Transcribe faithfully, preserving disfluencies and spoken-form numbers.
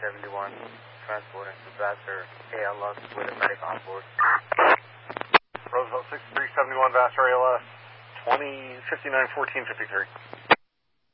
seventy-one, transporting to Vassar A L S with a medic on board. Roosevelt six three seventy-one, Vassar A L S, twenty fifty-nine fourteen fifty-three.